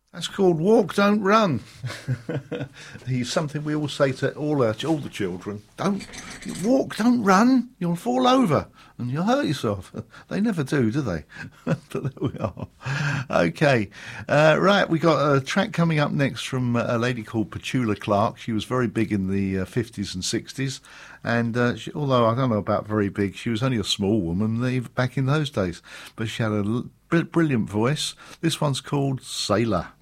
That's called walk, don't run. He's something we all say to all the children. Don't walk, don't run. You'll fall over and you'll hurt yourself. They never do they? But there we are. Okay, right. We got a track coming up next from a lady called Petula Clark. She was very big in the 50s and 60s, and although I don't know about very big, she was only a small woman back in those days. But she had a brilliant voice. This one's called Sailor.